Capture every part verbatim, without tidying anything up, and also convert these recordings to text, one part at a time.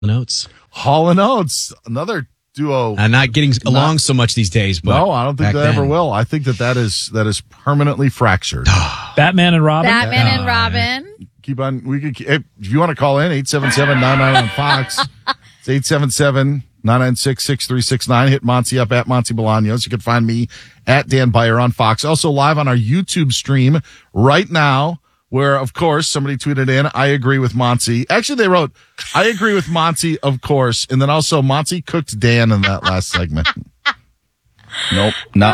Notes. Hall and Oates, another duo. I'm not getting not, along so much these days. But no, I don't think they then. ever will. I think that that is that is permanently fractured. Batman and Robin. Batman and Robin. Keep on. We could. If you want to call in, eight seven seven nine nine on Fox. It's eight seven seven nine nine six six three six nine. Hit Monty up at Monty Bolaños. You can find me at Dan Beyer on Fox. Also live on our YouTube stream right now, where, of course, somebody tweeted in, I agree with Monty. Actually, they wrote, I agree with Monty, of course. And then also, Monty cooked Dan in that last segment. Nope. Not.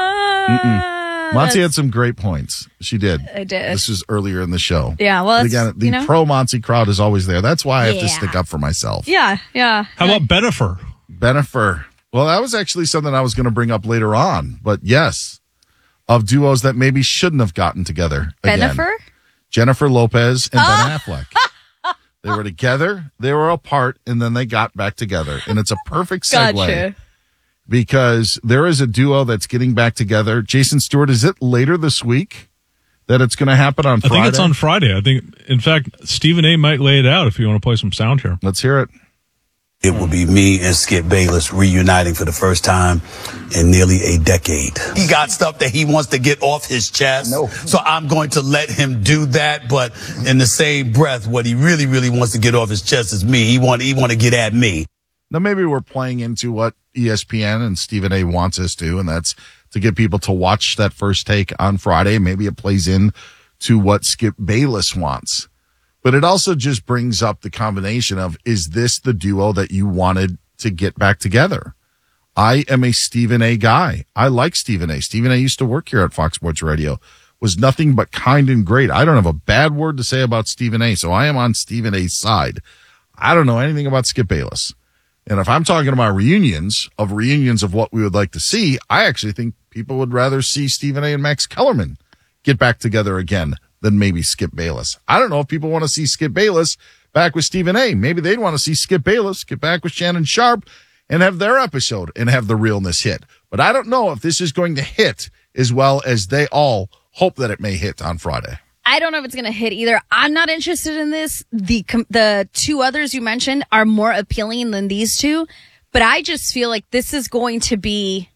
Uh, Monty had some great points. She did. I did. This was earlier in the show. Yeah, well, but again, the you know? pro-Monty crowd is always there. That's why I have yeah. to stick up for myself. Yeah, yeah. How about Bennifer? Bennifer. Well, that was actually something I was going to bring up later on. But yes, of duos that maybe shouldn't have gotten together again. Bennifer? Jennifer Lopez and oh. Ben Affleck. They were together, they were apart, and then they got back together. And it's a perfect segue gotcha. because there is a duo that's getting back together. Jason Stewart, is it later this week that it's going to happen on Friday? I think it's on Friday. I think, in fact, Stephen A. might lay it out if you want to play some sound here. Let's hear it. It will be me and Skip Bayless reuniting for the first time in nearly a decade. He got stuff that he wants to get off his chest. No. So I'm going to let him do that. But in the same breath, what he really, really wants to get off his chest is me. He want, he want to get at me. Now, maybe we're playing into what E S P N and Stephen A. wants us to, and that's to get people to watch that first take on Friday. Maybe it plays in to what Skip Bayless wants. But it also just brings up the combination of, is this the duo that you wanted to get back together? I am a Stephen A. guy. I like Stephen A. Stephen A. used to work here at Fox Sports Radio, was nothing but kind and great. I don't have a bad word to say about Stephen A., so I am on Stephen A.'s side. I don't know anything about Skip Bayless. And if I'm talking about reunions, of reunions of what we would like to see, I actually think people would rather see Stephen A. and Max Kellerman get back together again than maybe Skip Bayless. I don't know if people want to see Skip Bayless back with Stephen A. Maybe they'd want to see Skip Bayless get back with Shannon Sharpe and have their episode and have the realness hit. But I don't know if this is going to hit as well as they all hope that it may hit on Friday. I don't know if it's going to hit either. I'm not interested in this. The the two others you mentioned are more appealing than these two, but I just feel like this is going to be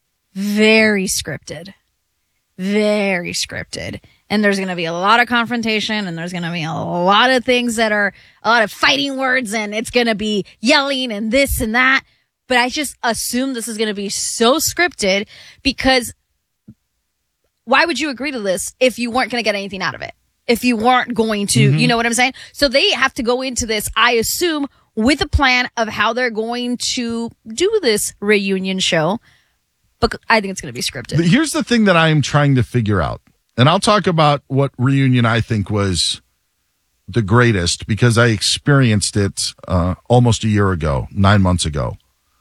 very scripted. Very scripted. And there's going to be a lot of confrontation, and there's going to be a lot of things that are a lot of fighting words, and it's going to be yelling and this and that. But I just assume this is going to be so scripted, because why would you agree to this if you weren't going to get anything out of it? If you weren't going to, mm-hmm. you know what I'm saying? So they have to go into this, I assume, with a plan of how they're going to do this reunion show. But I think it's going to be scripted. Here's the thing that I am trying to figure out. And I'll talk about what reunion I think was the greatest, because I experienced it uh, almost a year ago, nine months ago.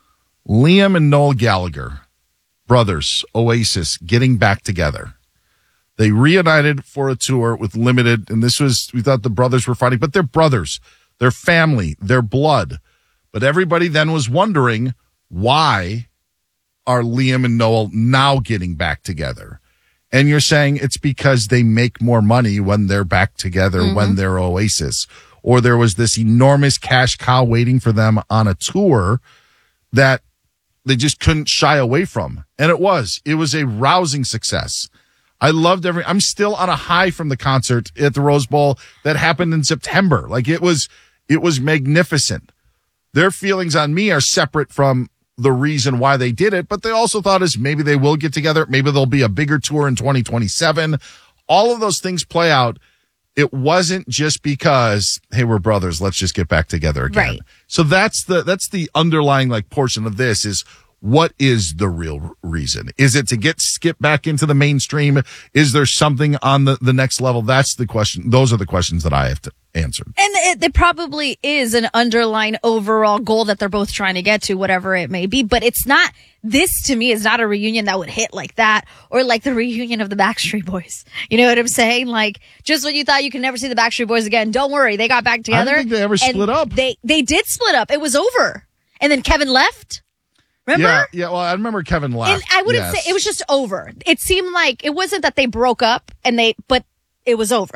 Liam and Noel Gallagher, brothers, Oasis, getting back together. They reunited for a tour with Limited, and this was, we thought the brothers were fighting, but they're brothers, they're family, they're blood. But everybody then was wondering, why are Liam and Noel now getting back together? And you're saying it's because they make more money when they're back together, mm-hmm. when they're Oasis. Or there was this enormous cash cow waiting for them on a tour that they just couldn't shy away from. And it was. It was a rousing success. I loved every, I'm still on a high from the concert at the Rose Bowl that happened in September. Like it was, it was magnificent. Their feelings on me are separate from the reason why they did it, but they also thought is maybe they will get together. Maybe there'll be a bigger tour in twenty twenty-seven. All of those things play out. It wasn't just because, hey, we're brothers, let's just get back together again. Right. So that's the, that's the underlying like portion of this is, what is the real reason? Is it to get Skip back into the mainstream? Is there something on the, the next level? That's the question. Those are the questions that I have to answer. And it, it probably is an underlying overall goal that they're both trying to get to, whatever it may be. But it's not, this to me is not a reunion that would hit like that, or like the reunion of the Backstreet Boys. You know what I'm saying? Like, just when you thought you could never see the Backstreet Boys again, don't worry, they got back together. I don't think they ever split up. They, they did split up. It was over. And then Kevin left. Remember? Yeah, yeah. Well, I remember Kevin left. And I wouldn't yes. say it was just over. It seemed like it wasn't that they broke up and they, but it was over.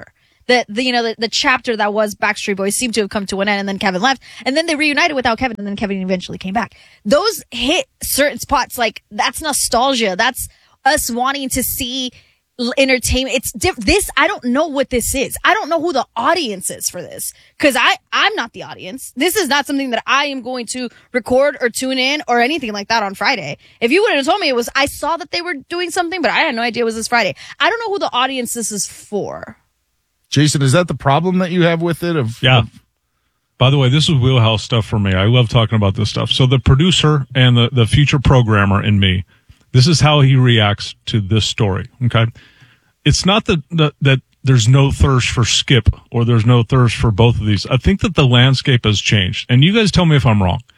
The, the you know, the, the chapter that was Backstreet Boys seemed to have come to an end, and then Kevin left, and then they reunited without Kevin, and then Kevin eventually came back. Those hit certain spots, like, that's nostalgia. That's us wanting to see entertainment. It's diff- this. I don't know what this is. I don't know who the audience is for this, because I I'm not the audience. This is not something that I am going to record or tune in or anything like that on Friday. If you would have told me it was, I saw that they were doing something, but I had no idea it was this Friday. I don't know who the audience this is for. Jason, is that the problem that you have with it? Of Yeah. of- By the way, this is wheelhouse stuff for me. I love talking about this stuff. So the producer and the, the future programmer in me, this is how he reacts to this story. Okay. It's not that, that, that there's no thirst for Skip or there's no thirst for both of these. I think that the landscape has changed. And you guys tell me if I'm wrong.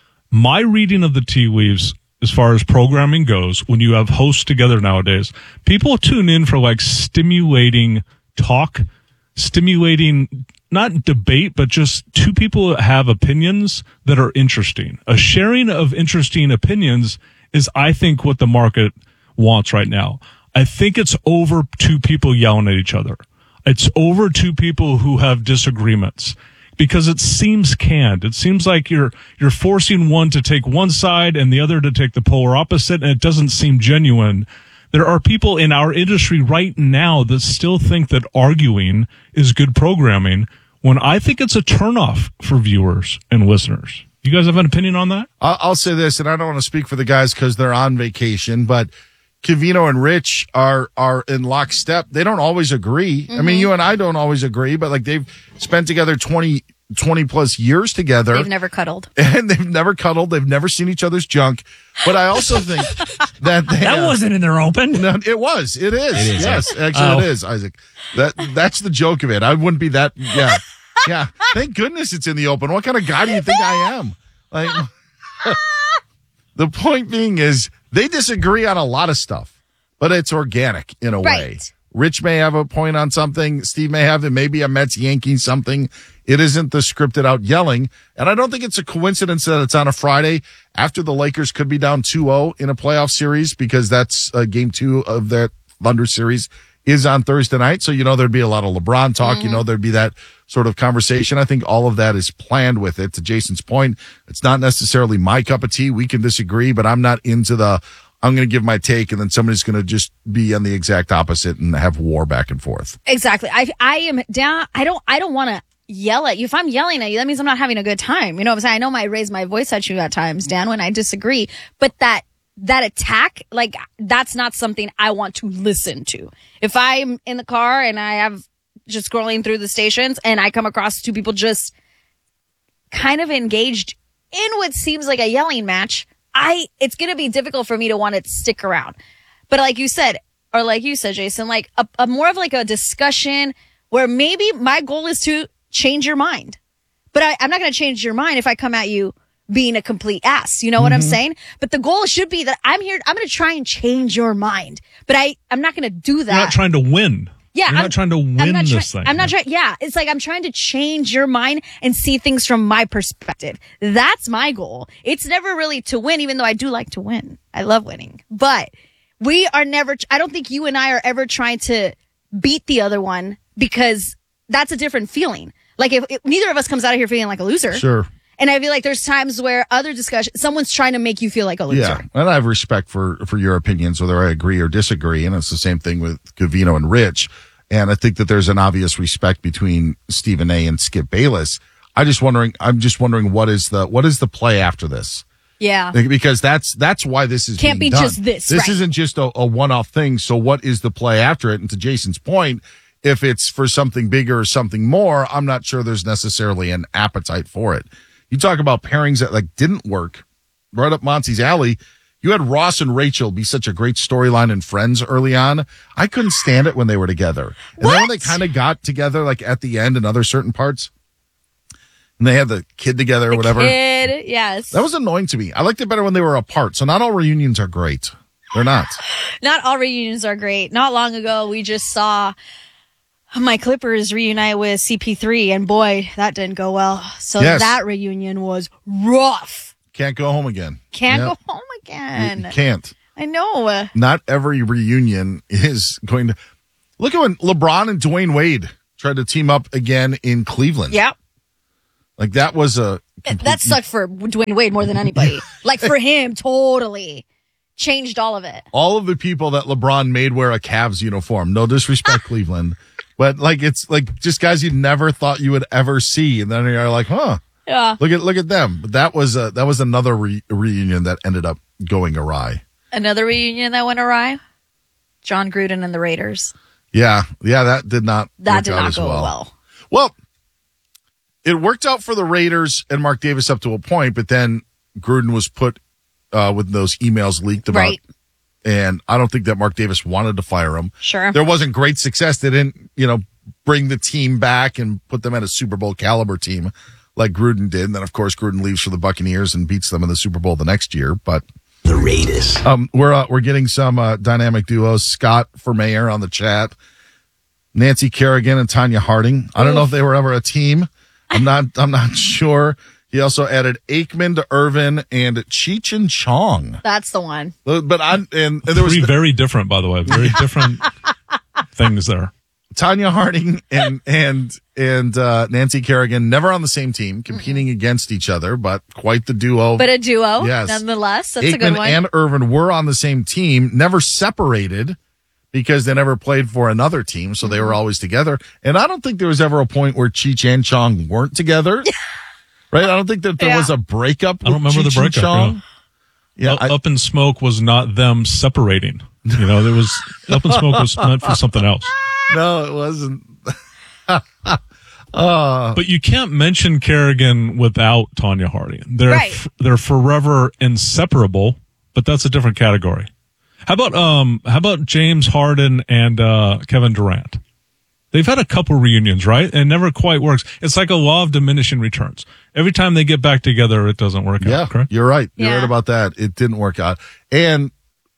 My reading of the tea leaves, as far as programming goes, when you have hosts together nowadays, people tune in for like stimulating talk, stimulating not debate, but just two people that have opinions that are interesting. A sharing of interesting opinions is, I think, what the market wants right now. I think it's over two people yelling at each other. It's over two people who have disagreements because it seems canned. It seems like you're, you're forcing one to take one side and the other to take the polar opposite, and it doesn't seem genuine. There are people in our industry right now that still think that arguing is good programming, when I think it's a turnoff for viewers and listeners. You guys have an opinion on that? I'll, I'll say this, and I don't want to speak for the guys because they're on vacation, but Covino and Rich are are in lockstep. They don't always agree. Mm-hmm. I mean, you and I don't always agree, but like they've spent together twenty, twenty plus years together. They've never cuddled. And they've never cuddled. They've never seen each other's junk. But I also think that they, That uh, wasn't in their open. No, it was. It is. It is, Yes, yeah. actually, Oh. it is, Isaac. That That's the joke of it. I wouldn't be that. Yeah. Yeah. Thank goodness it's in the open. What kind of guy do you think I am? Like, the point being is they disagree on a lot of stuff, but it's organic in a way. Right. Rich may have a point on something. Steve may have it. Maybe a Mets Yankees something. It isn't the scripted out yelling. And I don't think it's a coincidence that it's on a Friday after the Lakers could be down two oh in a playoff series, because that's uh, game two of that Thunder series is on Thursday night. So, you know, there'd be a lot of LeBron talk. Mm-hmm. You know, there'd be that sort of conversation. I think all of that is planned with it. To Jason's point, it's not necessarily my cup of tea. We can disagree, but I'm not into the, I'm going to give my take and then somebody's going to just be on the exact opposite and have war back and forth. Exactly. I I am down. I don't. I don't want to yell at you. If I'm yelling at you, that means I'm not having a good time. You know what I'm saying? I know I raise my voice at you at times, Dan, when I disagree, but that that attack, like, that's not something I want to listen to. If I'm in the car and I have just scrolling through the stations and I come across two people just kind of engaged in what seems like a yelling match, I it's going to be difficult for me to want to stick around. But like you said, or like you said, Jason, like a, a more of like a discussion where maybe my goal is to change your mind. But I, I'm not going to change your mind if I come at you being a complete ass. You know what mm-hmm. I'm saying? But the goal should be that I'm here. I'm going to try and change your mind. But I, I'm not going to do that. You're not trying to win. Yeah, You're I'm not trying to win I'm not this try- thing. I'm not trying. Yeah, it's like I'm trying to change your mind and see things from my perspective. That's my goal. It's never really to win, even though I do like to win. I love winning. But we are never, I don't think you and I are ever trying to beat the other one, because that's a different feeling. Like if, if neither of us comes out of here feeling like a loser. Sure. And I feel like there's times where other discussion, someone's trying to make you feel like a loser. Yeah, and I have respect for, for your opinions, whether I agree or disagree. And it's the same thing with Covino and Rich. And I think that there's an obvious respect between Stephen A. and Skip Bayless. I just wondering, I'm just wondering what is the, what is the play after this? Yeah. Because that's, that's why this is Can't being be done. just this, This right. isn't just a, a one-off thing. So what is the play after it? And to Jason's point, if it's for something bigger or something more, I'm not sure there's necessarily an appetite for it. You talk about pairings that like didn't work right up Monty's alley. You had Ross and Rachel be such a great storyline in Friends early on. I couldn't stand it when they were together. And What? then when they kind of got together, like at the end and other certain parts, and they had the kid together or The whatever. Kid, yes. That was annoying to me. I liked it better when they were apart. So not all reunions are great. They're not. Not all reunions are great. Not long ago, we just saw my Clippers reunite with C P three, and boy, that didn't go well. So Yes. that reunion was rough. Can't go home again. Can't Yep. go home You- again. you can't. I know. Not every reunion is going to look at when LeBron and Dwayne Wade tried to team up again in Cleveland. Yep. Like that was a That sucked for Dwayne Wade more than anybody. Like for him, totally changed all of it. all of the people that LeBron made wear a Cavs uniform. No disrespect, Cleveland, but like it's like just guys you never thought you would ever see, and then you're like, huh? Yeah. Look at look at them. But that was a that was another re- reunion that ended up going awry. Another reunion that went awry. John Gruden and the Raiders. Yeah, yeah, that did not That work did out not as go well. well. Well, it worked out for the Raiders and Mark Davis up to a point, but then Gruden was put uh, with those emails leaked about, Right. and I don't think that Mark Davis wanted to fire him. Sure. There wasn't great success. They didn't, you know, bring the team back and put them at a Super Bowl caliber team like Gruden did. And then, of course, Gruden leaves for the Buccaneers and beats them in the Super Bowl the next year. But The Raiders. um, we're uh, we're getting some uh, dynamic duos. Scott for mayor on the chat. Nancy Kerrigan and Tanya Harding. I don't know if they were ever a team. I'm not. I'm not sure. He also added Aikman to Irvin and Cheech and Chong. That's the one. But I and, and there was Three very different, by the way. Very different things there. Tanya Harding and and and uh, Nancy Kerrigan never on the same team, competing against each other, but quite the duo. But a duo, Yes. nonetheless. That's Aikman a good one. and Irvin were on the same team, never separated because they never played for another team, so they were always together. And I don't think there was ever a point where Cheech and Chong weren't together. Right? I don't think that there Yeah. was a breakup. I don't with remember the Cheech and breakup, Chong. Yeah, Up, I- Up in Smoke was not them separating. You know, there was Up in Smoke was meant for something else. no, it wasn't. But you can't mention Kerrigan without Tanya Harding. They're Right. f- they're forever inseparable, but that's a different category. How about um how about James Harden and uh Kevin Durant? They've had a couple reunions, right? And it never quite works. It's like a law of diminishing returns. Every time they get back together, it doesn't work Yeah, out, correct? you're right. You're Yeah. right about that. It didn't work out. And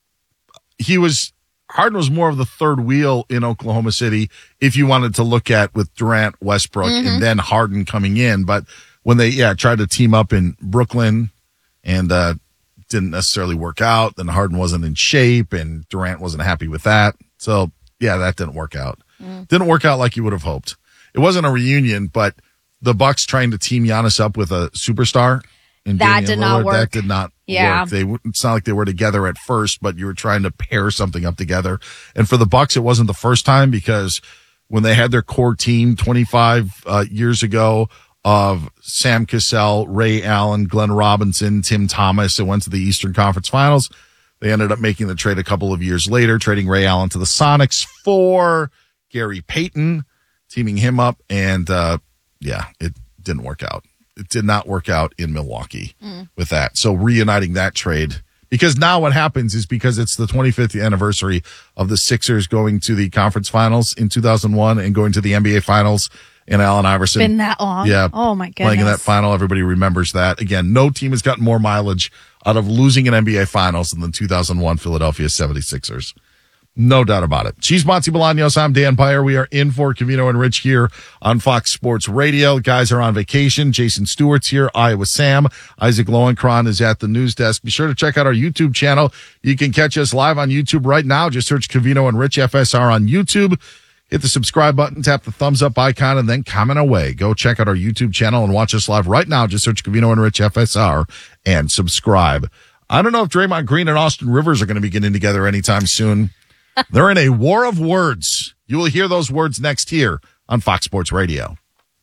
he was, Harden was more of the third wheel in Oklahoma City if you wanted to look at with Durant, Westbrook, and then Harden coming in. But when they, yeah, tried to team up in Brooklyn and, uh, didn't necessarily work out, then Harden wasn't in shape and Durant wasn't happy with that. So, yeah, that didn't work out. Didn't work out like you would have hoped. It wasn't a reunion, but the Bucks trying to team Giannis up with a superstar. And That Damian did not Lillard, work. That did not Yeah. work. They it's not like they were together at first, but you were trying to pair something up together. And for the Bucks, it wasn't the first time because when they had their core team twenty-five uh, years ago of Sam Cassell, Ray Allen, Glenn Robinson, Tim Thomas, and went to the Eastern Conference Finals. They ended up making the trade a couple of years later, trading Ray Allen to the Sonics for Gary Payton, teaming him up. And, uh, yeah, it didn't work out. It did not work out in Milwaukee with that. So reuniting that trade, because now what happens is because it's the twenty-fifth anniversary of the Sixers going to the conference finals in two thousand one and going to the N B A finals, and Allen Iverson. Been that long? Yeah. Oh my goodness. Playing in that final. Everybody remembers that. Again, no team has gotten more mileage out of losing an N B A finals than the two thousand one Philadelphia seventy-sixers. No doubt about it. She's Monty Bolaños. I'm Dan Pyer. We are in for Covino and Rich here on Fox Sports Radio. The guys are on vacation. Jason Stewart's here. Iowa Sam. Isaac Lowenkron is at the news desk. Be sure to check out our YouTube channel. You can catch us live on YouTube right now. Just search Covino and Rich F S R on YouTube. Hit the subscribe button, tap the thumbs up icon, and then comment away. Go check out our YouTube channel and watch us live right now. Just search Covino and Rich F S R and subscribe. I don't know if Draymond Green and Austin Rivers are going to be getting together anytime soon. They're in a war of words. You will hear those words next here on Fox Sports Radio.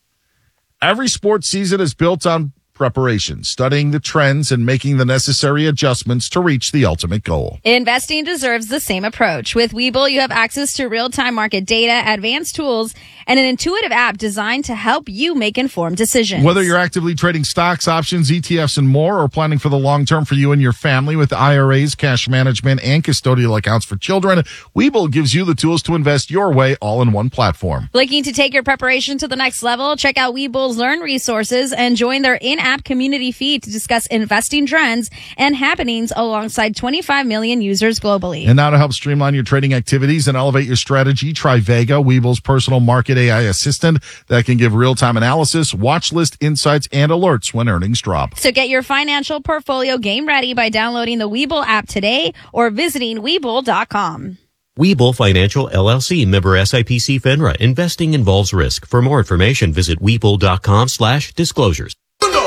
Every sports season is built on preparation, studying the trends and making the necessary adjustments to reach the ultimate goal. Investing deserves the same approach. With Webull, you have access to real-time market data, advanced tools, and an intuitive app designed to help you make informed decisions. Whether you're actively trading stocks, options, E T Fs, and more, or planning for the long term for you and your family with I R As, cash management, and custodial accounts for children, Webull gives you the tools to invest your way all in one platform. Looking to take your preparation to the next level? Check out Webull's Learn resources and join their in-app community feed to discuss investing trends and happenings alongside twenty-five million users globally. And now to help streamline your trading activities and elevate your strategy, try Vega, Webull's personal market A I assistant that can give real-time analysis, watch list insights, and alerts when earnings drop. So get your financial portfolio game ready by downloading the Webull app today or visiting Webull dot com. Webull Financial L L C, member S I P C FINRA. Investing involves risk. For more information, visit Webull.com slash disclosures.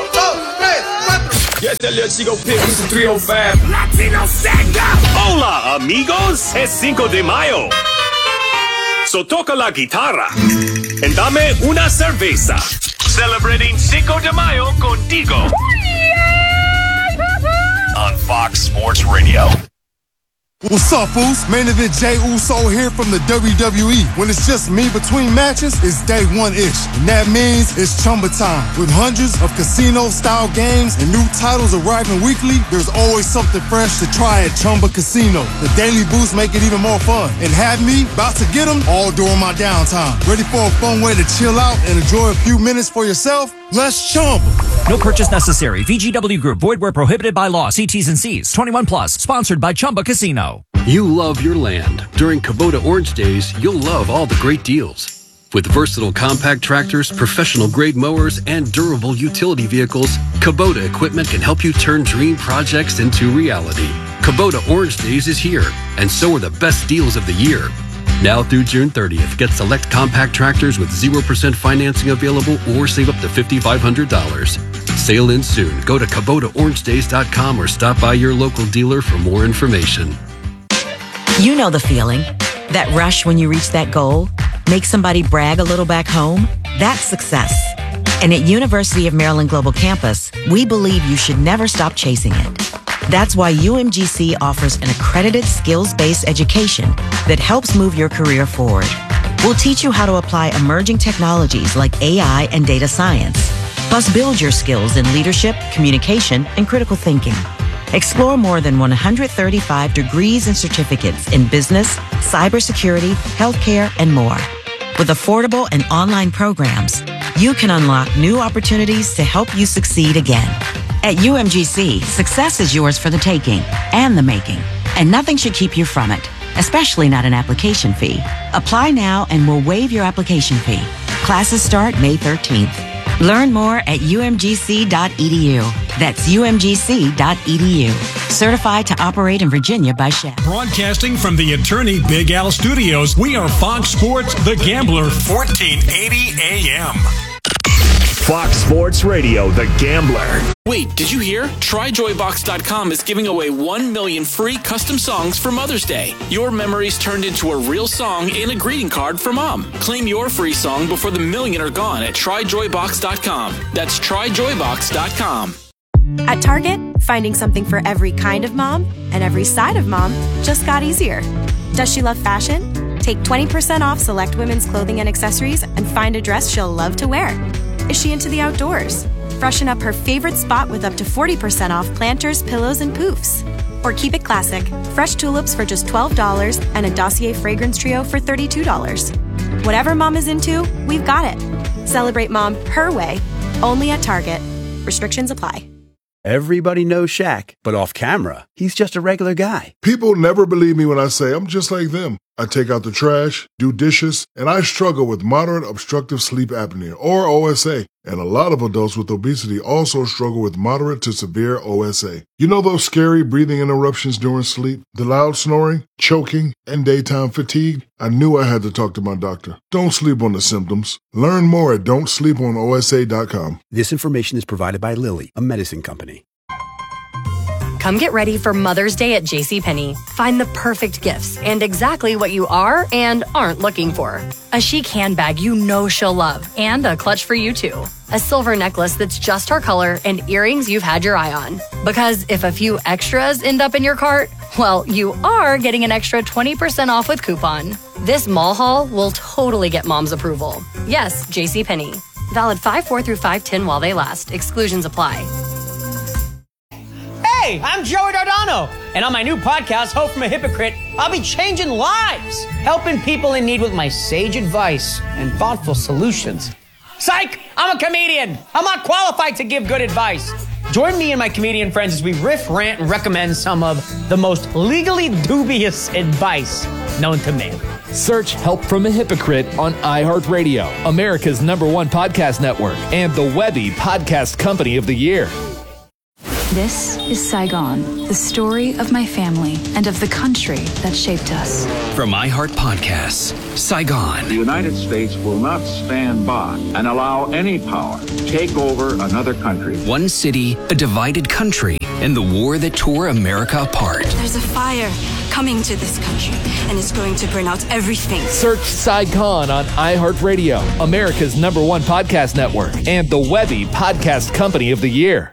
Yes, that little chico pick me some three oh five. Latino Sega. Hola, amigos. Es Cinco de Mayo. So toca la guitarra and dame una cerveza. Celebrating Cinco de Mayo contigo. On Fox Sports Radio. What's up, Foos? Main event Jey Uso here from the W W E. When it's just me between matches, it's day one-ish. And that means it's Chumba time. With hundreds of casino-style games and new titles arriving weekly, there's always something fresh to try at Chumba Casino. The daily boosts make it even more fun. And have me about to get them all during my downtime. Ready for a fun way to chill out and enjoy a few minutes for yourself? Let's Chumba. No purchase necessary. V G W Group. Void where prohibited by law. See T's and C's. twenty-one plus. Sponsored by Chumba Casino. You love your land. During Kubota Orange Days, you'll love all the great deals. With versatile compact tractors, professional-grade mowers, and durable utility vehicles, Kubota equipment can help you turn dream projects into reality. Kubota Orange Days is here, and so are the best deals of the year. Now through June thirtieth, get select compact tractors with zero percent financing available or save up to five thousand five hundred dollars. Sale ends soon. Go to Kubota Orange Days dot com or stop by your local dealer for more information. You know the feeling. That rush when you reach that goal. Make somebody brag a little back home. That's success. And at University of Maryland Global Campus, we believe you should never stop chasing it. That's why U M G C offers an accredited skills-based education that helps move your career forward. We'll teach you how to apply emerging technologies like A I and data science, plus build your skills in leadership, communication, and critical thinking. Explore more than one hundred thirty-five degrees and certificates in business, cybersecurity, healthcare, and more. With affordable and online programs, you can unlock new opportunities to help you succeed again. At U M G C, success is yours for the taking and the making, and nothing should keep you from it, especially not an application fee. Apply now and we'll waive your application fee. Classes start May thirteenth. Learn more at U M G C dot E D U. That's U M G C dot E D U. Certified to operate in Virginia by Shell. Broadcasting from the Attorney Big Al Studios, we are Fox Sports The Gambler, fourteen eighty A M. Fox Sports Radio, The Gambler. Wait, did you hear? Try Joy Box dot com is giving away one million free custom songs for Mother's Day. Your memories turned into a real song and a greeting card for Mom. Claim your free song before the million are gone at Try Joy Box dot com. That's Try Joy Box dot com. At Target, finding something for every kind of mom and every side of mom just got easier. Does she love fashion? Take twenty percent off select women's clothing and accessories and find a dress she'll love to wear. Is she into the outdoors? Freshen up her favorite spot with up to forty percent off planters, pillows, and poofs. Or keep it classic, fresh tulips for just twelve dollars and a Dossier fragrance trio for thirty-two dollars. Whatever mom is into, we've got it. Celebrate mom her way, only at Target. Restrictions apply. Everybody knows Shaq, but off camera, he's just a regular guy. People never believe me when I say I'm just like them. I take out the trash, do dishes, and I struggle with moderate obstructive sleep apnea, or O S A. And a lot of adults with obesity also struggle with moderate to severe O S A. You know those scary breathing interruptions during sleep, the loud snoring, choking, and daytime fatigue? I knew I had to talk to my doctor. Don't sleep on the symptoms. Learn more at don't sleep on O S A dot com. This information is provided by Lilly, a medicine company. Come get ready for Mother's Day at JCPenney. Find the perfect gifts and exactly what you are and aren't looking for. A chic handbag you know she'll love and a clutch for you too. A silver necklace that's just her color and earrings you've had your eye on. Because if a few extras end up in your cart, well, you are getting an extra twenty percent off with coupon. This mall haul will totally get mom's approval. Yes, JCPenney. Valid five four through five ten while they last. Exclusions apply. Hey, I'm Joey Dardano, and on my new podcast, Hope from a Hypocrite, I'll be changing lives, helping people in need with my sage advice and thoughtful solutions. Psych! I'm a comedian. I'm not qualified to give good advice. Join me and my comedian friends as we riff, rant, and recommend some of the most legally dubious advice known to man. Search Help from a Hypocrite on iHeartRadio, America's number one podcast network, and the Webby Podcast Company of the Year. This is Saigon, the story of my family and of the country that shaped us. From iHeart Podcasts, Saigon. The United States will not stand by and allow any power to take over another country. One city, a divided country, and the war that tore America apart. There's a fire coming to this country, and it's going to burn out everything. Search Saigon on iHeartRadio, America's number one podcast network, and the Webby Podcast Company of the Year.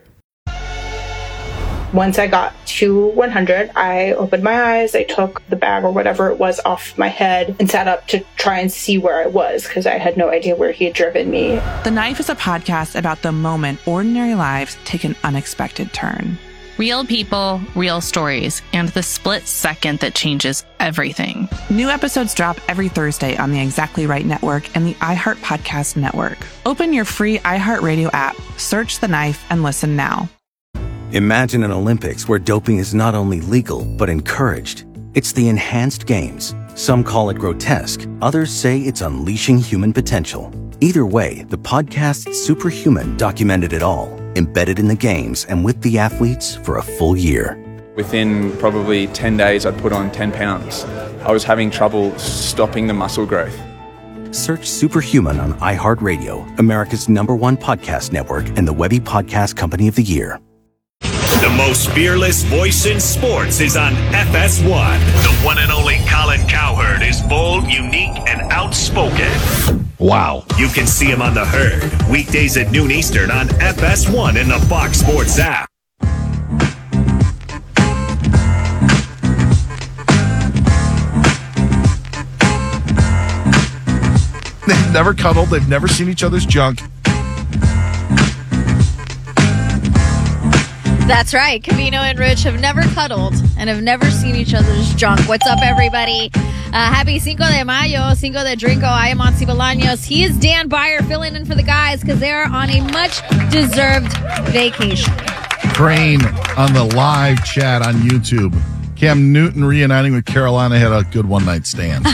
Once I got to one hundred, I opened my eyes, I took the bag or whatever it was off my head and sat up to try and see where I was because I had no idea where he had driven me. The Knife is a podcast about the moment ordinary lives take an unexpected turn. Real people, real stories, and the split second that changes everything. New episodes drop every Thursday on the Exactly Right Network and the iHeart Podcast Network. Open your free iHeartRadio app, search The Knife, and listen now. Imagine an Olympics where doping is not only legal, but encouraged. It's the Enhanced Games. Some call it grotesque. Others say it's unleashing human potential. Either way, the podcast Superhuman documented it all, embedded in the games and with the athletes for a full year. Within probably ten days, I'd put on ten pounds. I was having trouble stopping the muscle growth. Search Superhuman on iHeartRadio, America's number one podcast network and the Webby Podcast Company of the Year. The most fearless voice in sports is on F S one. The one and only Colin Cowherd is bold, unique, and outspoken. Wow. You can see him on The Herd, weekdays at noon Eastern on F S one in the Fox Sports app. They've never cuddled. They've never seen each other's junk. That's right. Covino and Rich have never cuddled and have never seen each other's junk. What's up, everybody? Uh, happy Cinco de Mayo, Cinco de Drinko. I am Monty Bolaños. He is Dan Byer filling in for the guys because they're on a much-deserved vacation. Crane on the live chat on YouTube. Cam Newton reuniting with Carolina had a good one-night stand.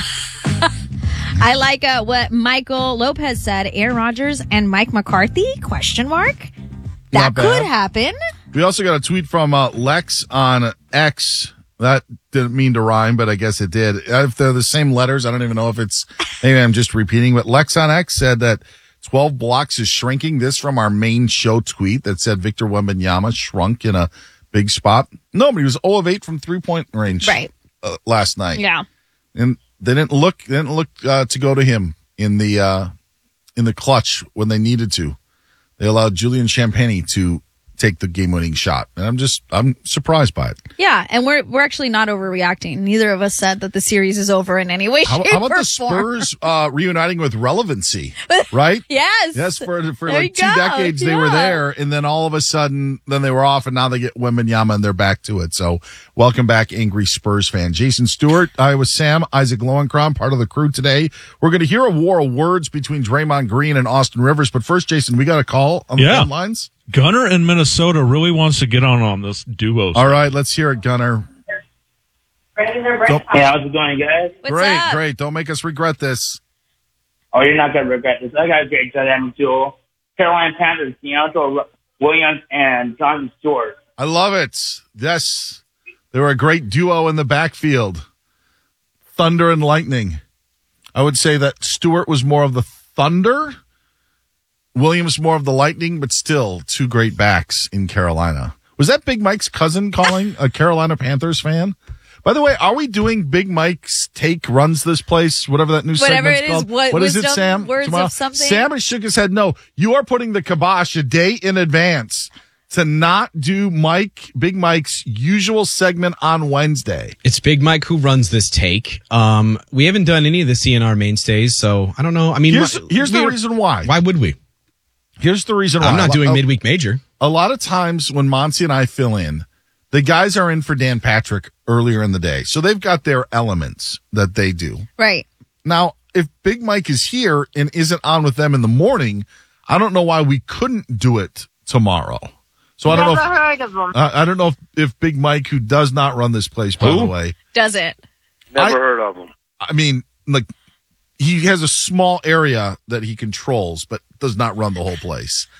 I like uh, what Michael Lopez said. Aaron Rodgers and Mike McCarthy? Question mark. That could happen. We also got a tweet from uh, Lex on X. That didn't mean to rhyme, but I guess it did. If they're the same letters, I don't even know if it's, maybe I'm just repeating, but Lex on X said that twelve blocks is shrinking. This from our main show tweet that said Victor Wembanyama shrunk in a big spot. No, but he was zero of eight from three-point range right. uh, last night. Yeah. And they didn't look, they didn't look uh, to go to him in the, uh, in the clutch when they needed to. They allowed Julian Champagnie to take the game-winning shot. And I'm just, I'm surprised by it. Yeah, and we're we're actually not overreacting. Neither of us said that the series is over in any way, How, shape, how about or the Spurs uh, reuniting with relevancy, right? Yes. Yes, for for There like you two go. decades they were Yeah. there, and then all of a sudden, then they were off, and now they get Wembanyama, and they're back to it. So welcome back, angry Spurs fan. Jason Stewart, I was Sam, Isaac Lowenkron, part of the crew today. We're going to hear a war of words between Draymond Green and Austin Rivers, but first, Jason, we got a call on the Yeah. phone lines? Gunner in Minnesota really wants to get on on this duo. All right, let's hear it, Gunner. Don't- Hey, how's it going, guys? great, great. Don't make us regret this. Oh, you're not going to regret this. I got a great dynamic duo. Carolina Panthers, Deandre Williams and Jonathan Stewart. I love it. Yes. They were a great duo in the backfield. Thunder and lightning. I would say that Stewart was more of the thunder. Williams more of the lightning, but still two great backs in Carolina. Was that Big Mike's cousin calling, a Carolina Panthers fan? By the way, are we doing Big Mike's Take Runs This Place, whatever that new Whatever segment's it is, called? what- what is it, wisdom, Sam? words of Tomorrow? something? Sam has shook his head. No, you are putting the kibosh a day in advance to not do Mike, Big Mike's usual segment on Wednesday. It's Big Mike who runs this take. Um, we haven't done any of the C N R mainstays, so I don't know. I mean, Here's, my- here's the we- reason why. Why would we? Here's the reason why. I'm not A- doing a- midweek major. A lot of times when Monty and I fill in, the guys are in for Dan Patrick earlier in the day. So they've got their elements that they do. Right. Now, if Big Mike is here and isn't on with them in the morning, I don't know why we couldn't do it tomorrow. So I don't know. If, Never heard of him. uh, I don't know if, if Big Mike, who does not run this place, by Who? the way, Does it? Never I- heard of him. I mean, like, he has a small area that he controls, but does not run the whole place.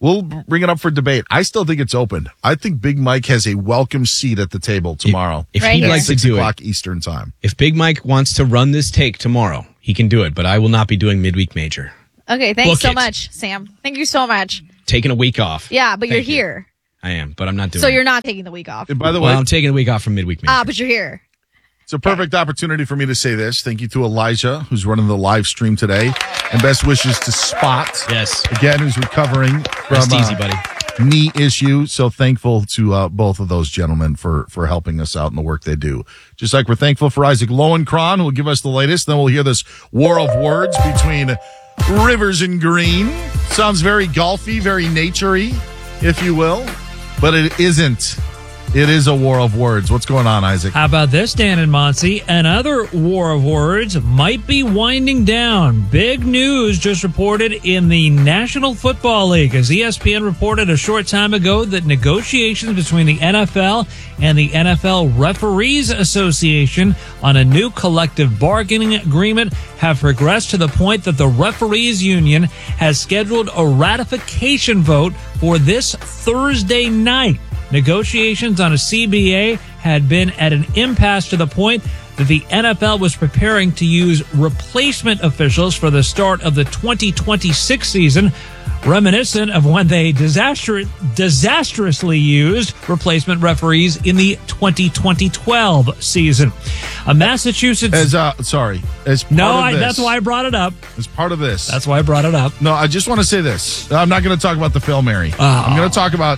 We'll bring it up for debate. I still think it's open. I think Big Mike has a welcome seat at the table tomorrow. If, if he'd like to do o'clock it, Eastern time. If Big Mike wants to run this take tomorrow, he can do it. But I will not be doing midweek major. Okay, thanks Book so it. much, Sam. Thank you so much. Taking a week off. Yeah, but you're Thank you. here. I am, but I'm not doing So it. you're not taking the week off. And by the well, way, I'm taking a week off from midweek major. Ah, but you're here. it's a perfect opportunity for me to say this. Thank you to Elijah, who's running the live stream today. And best wishes to Spot. Yes. Again, who's recovering from Rest easy, uh, buddy. knee issue. So thankful to uh, both of those gentlemen for, for helping us out in the work they do. Just like we're thankful for Isaac Lowenkron, who will give us the latest. Then we'll hear this war of words between Rivers and Green. Sounds very golfy, very naturey, if you will. But it isn't. It is a war of words. What's going on, Isaac? How about this, Dan and Monty? Another war of words might be winding down. Big news just reported in the National Football League, as E S P N reported a short time ago that negotiations between the N F L and the N F L Referees Association on a new collective bargaining agreement have progressed to the point that the Referees Union has scheduled a ratification vote for this Thursday night. Negotiations on a C B A had been at an impasse to the point that the N F L was preparing to use replacement officials for the start of the twenty twenty-six season, reminiscent of when they disaster- disastrously used replacement referees in the twenty twelve season. A Massachusetts... As, uh, sorry. As part no, of I, this, that's why I brought it up. As part of this. That's why I brought it up. No, I just want to say this. I'm not going to talk about the Fail Mary. Oh. I'm going to talk about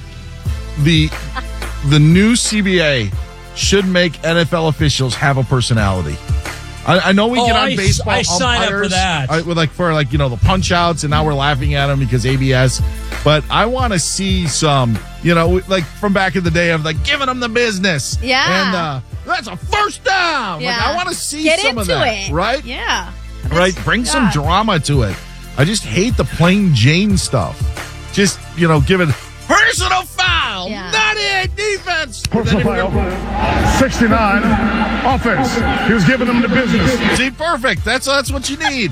the the new C B A should make N F L officials have a personality. I, I know we Oh, get on I- baseball I sign up for umpires, that. I, with like for like you know the punch outs, and now we're laughing at them because A B S. But I want to see some, you know, like from back in the day of like giving them the business. Yeah. and uh, that's a first down. Yeah. Like I want to see Get some of into that, it. right? Yeah. Right, bring some God. drama to it. I just hate the plain Jane stuff. Just, you know, give it personal foul, Yeah. not it, defense. Personal foul, sixty-nine, offense. He was giving them the business. See, perfect. That's that's what you need.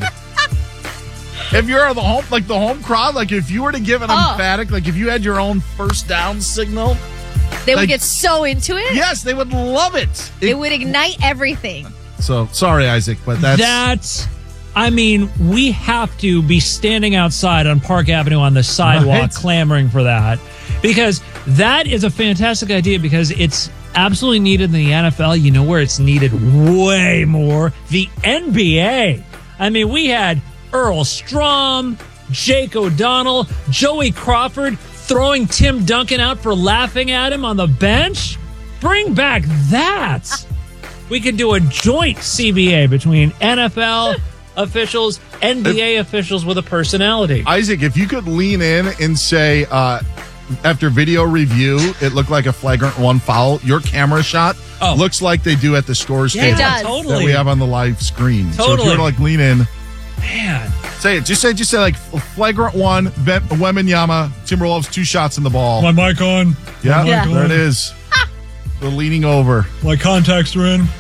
If you're the home, like the home crowd, like if you were to give an Oh. emphatic, like if you had your own first down signal, They would like- get so into it. yes, they would love it. It would ignite everything. So sorry, Isaac, but that's That's, I mean, we have to be standing outside on Park Avenue on the sidewalk Right. clamoring for that, because that is a fantastic idea, because it's absolutely needed in the N F L. You know where it's needed way more? The N B A. I mean, we had Earl Strom, Jake O'Donnell, Joey Crawford throwing Tim Duncan out for laughing at him on the bench. Bring back that. We could do a joint C B A between N F L officials, N B A officials with a personality. Isaac, if you could lean in and say, uh, after video review, it looked like a flagrant one foul. Your camera shot Oh. looks like they do at the scores Yeah, table it does. Totally. that we have on the live screen. So if Totally. you were to like lean in, Man. say it. Just say, just say like flagrant one. Ven- Wembenyama, Timberwolves, two shots in the ball. My mic on. Yeah, My mic there on. it is. The leaning over. My contacts are in.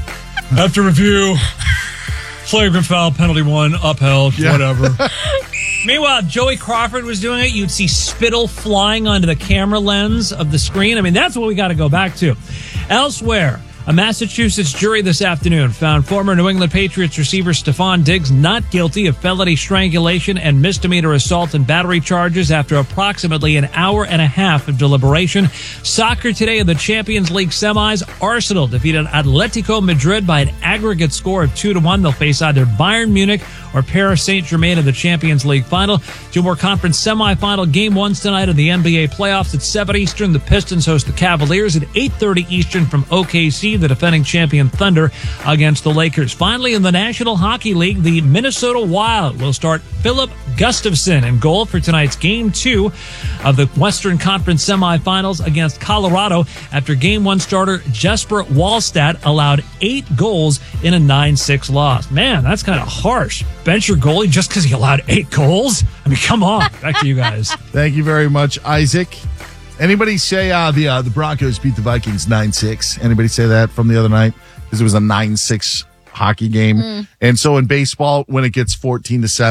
After review, flagrant foul, penalty one, upheld, Yeah. whatever. Meanwhile, if Joey Crawford was doing it, you'd see spittle flying onto the camera lens of the screen. I mean, that's what we got to go back to. Elsewhere, a Massachusetts jury this afternoon found former New England Patriots receiver Stephon Diggs not guilty of felony strangulation and misdemeanor assault and battery charges after approximately an hour and a half of deliberation. Soccer today in the Champions League semis. Arsenal defeated Atletico Madrid by an aggregate score of two to one. They'll face either Bayern Munich or Paris Saint-Germain in the Champions League final. Two more conference semifinal game ones tonight in the N B A playoffs at seven Eastern. The Pistons host the Cavaliers at eight thirty Eastern from O K C, the defending champion Thunder against the Lakers. Finally, in the National Hockey League, the Minnesota Wild will start Philip Gustafson in goal for tonight's game two of the Western Conference semifinals against Colorado after game one starter Jesper Wallstedt allowed eight goals in a nine six loss. Man, that's kind of harsh. Bench your goalie just because he allowed eight goals? I mean, come on. Back to you guys. Thank you very much, Isaac. Anybody say uh, the uh, the Broncos beat the Vikings nine six? Anybody say that from the other night? Because it was a nine six hockey game. Mm. And so in baseball, when it gets fourteen to seven,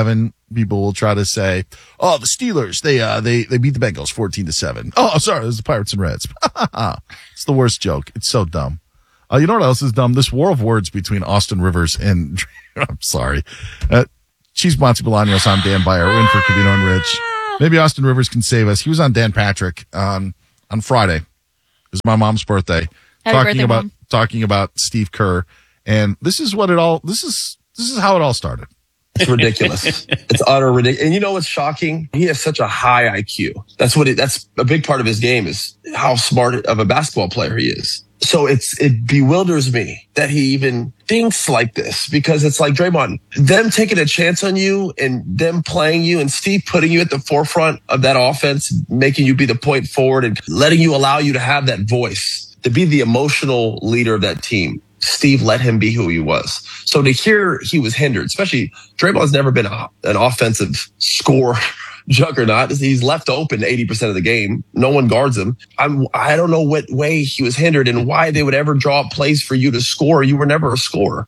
people will try to say, "Oh, the Steelers, they uh, they they beat the Bengals fourteen to seven." Oh, sorry, it was the Pirates and Reds. It's the worst joke. It's so dumb. Uh, you know what else is dumb? This war of words between Austin Rivers and I'm sorry, uh, Cheese Monty Bolaños on Dan Byer, in for Covino and Rich. Maybe Austin Rivers can save us. He was on Dan Patrick on on Friday. It was my mom's birthday. Happy talking birthday, about Mom. talking about Steve Kerr, and this is what it all. This is this is how it all started. It's ridiculous. It's utter ridiculous. And you know what's shocking? He has such a high I Q. That's what it, that's a big part of his game is how smart of a basketball player he is. So it's, it bewilders me that he even thinks like this because it's like Draymond, them taking a chance on you and them playing you and Steve putting you at the forefront of that offense, making you be the point forward and letting you allow you to have that voice, to be the emotional leader of that team. Steve let him be who he was. So to hear he was hindered, especially Draymond's never been a, an offensive score juggernaut. He's left open eighty percent of the game. No one guards him. I'm, I don't know what way he was hindered and why they would ever draw up plays for you to score. You were never a scorer.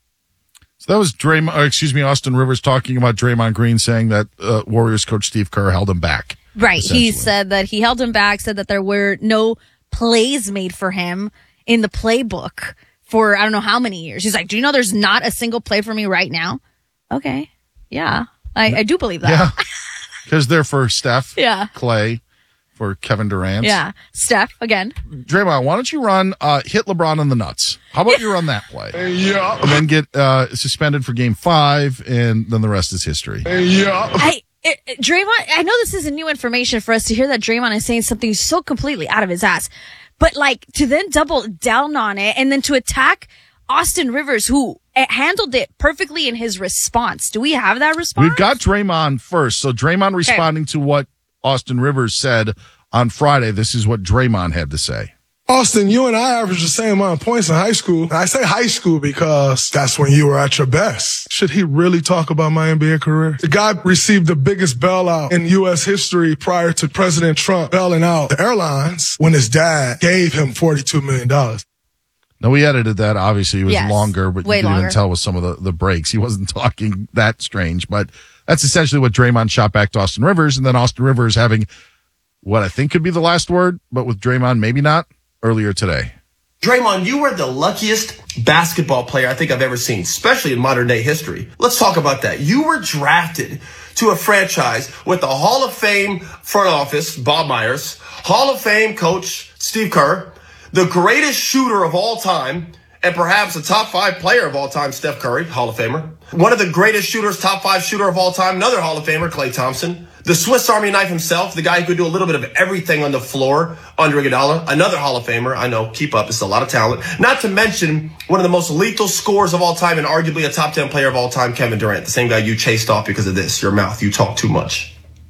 So that was Draymond, uh, excuse me, Austin Rivers talking about Draymond Green saying that uh, Warriors coach Steve Kerr held him back. Right. He said that he held him back, said that there were no plays made for him in the playbook for I don't know how many years. He's like, do you know there's not a single play for me right now? Okay. Yeah. I, I do believe that. Yeah. Because they're for Steph, Yeah. Clay, for Kevin Durant. Yeah. Steph, again. Draymond, why don't you run, uh, hit LeBron in the nuts? How about you run that play? Yeah. And then get uh, suspended for game five, and then the rest is history. Yeah. I, it, it- Draymond, I know this isn't new information for us to hear that Draymond is saying something so completely out of his ass. But like to then double down on it and then to attack Austin Rivers, who uh, handled it perfectly in his response. Do we have that response? We've got Draymond first. So Draymond responding to what Austin Rivers said on Friday. This is what Draymond had to say. Austin, you and I averaged the same amount of points in high school. And I say high school because that's when you were at your best. Should he really talk about my N B A career? The guy received the biggest bailout in U S history prior to President Trump bailing out the airlines when his dad gave him forty-two million dollars. No, we edited that. Obviously, it was Yes, longer, but way you could longer. even tell with some of the, the breaks. He wasn't talking that strange, but that's essentially what Draymond shot back to Austin Rivers. And then Austin Rivers having what I think could be the last word, but with Draymond, maybe not, earlier today. Draymond, you were the luckiest basketball player I think I've ever seen, especially in modern day history. Let's talk about that. You were drafted to a franchise with the Hall of Fame front office, Bob Myers, Hall of Fame coach, Steve Kerr, the greatest shooter of all time, and perhaps a top five player of all time, Steph Curry, Hall of Famer. One of the greatest shooters, top five shooter of all time, another Hall of Famer, Klay Thompson. The Swiss Army knife himself, the guy who could do a little bit of everything on the floor, Andre Iguodala, another Hall of Famer. I know, keep up, it's a lot of talent. Not to mention one of the most lethal scorers of all time and arguably a top ten player of all time, Kevin Durant, the same guy you chased off because of this, your mouth, you talk too much.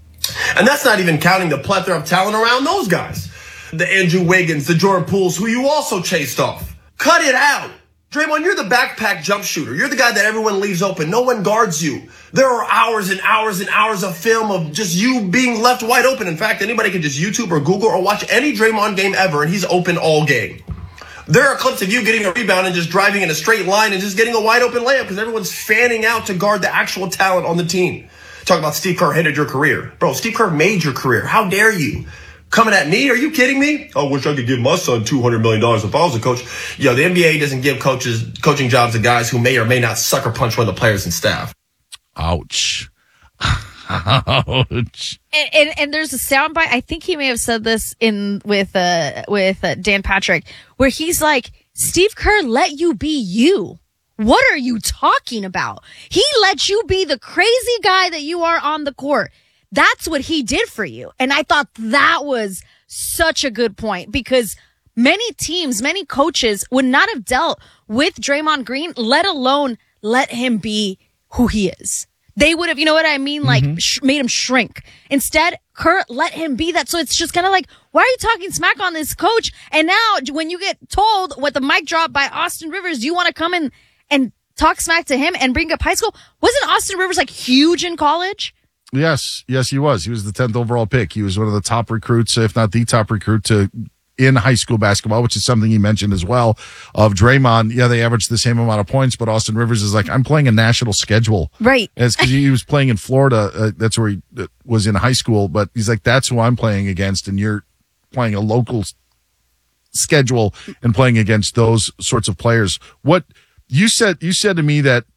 And that's not even counting the plethora of talent around those guys. The Andrew Wiggins, the Jordan Pooles, who you also chased off. Cut it out. Draymond, you're the backpack jump shooter. You're the guy that everyone leaves open. No one guards you. There are hours and hours and hours of film of just you being left wide open. In fact, anybody can just YouTube or Google or watch any Draymond game ever, and he's open all game. There are clips of you getting a rebound and just driving in a straight line and just getting a wide open layup because everyone's fanning out to guard the actual talent on the team. Talk about Steve Kerr hindered your career. Bro, Steve Kerr made your career. How dare you? Coming at me? Are you kidding me? I wish I could give my son two hundred million dollars if I was a coach. Yo, the N B A doesn't give coaches coaching jobs to guys who may or may not sucker punch one of the players and staff. Ouch. Ouch. And, and and there's a soundbite. I think he may have said this in with uh with uh, Dan Patrick, where he's like, "Steve Kerr let you be you. What are you talking about? He let you be the crazy guy that you are on the court. That's what he did for you." And I thought that was such a good point because many teams, many coaches would not have dealt with Draymond Green, let alone let him be who he is. They would have, you know what I mean? Like Mm-hmm. sh- made him shrink. Instead, Kerr let him be that. So it's just kind of like, why are you talking smack on this coach? And now when you get told what the mic drop by Austin Rivers, you want to come in and talk smack to him and bring up high school? Wasn't Austin Rivers like huge in college? Yes, yes, he was. He was the tenth overall pick. He was one of the top recruits, if not the top recruit, to in high school basketball, which is something he mentioned as well, of Draymond. Yeah, they averaged the same amount of points, but Austin Rivers is like, I'm playing a national schedule. Right. It's because he was playing in Florida. Uh, that's where he uh, was in high school, but he's like, that's who I'm playing against, and you're playing a local s- schedule and playing against those sorts of players. What you said, you said to me that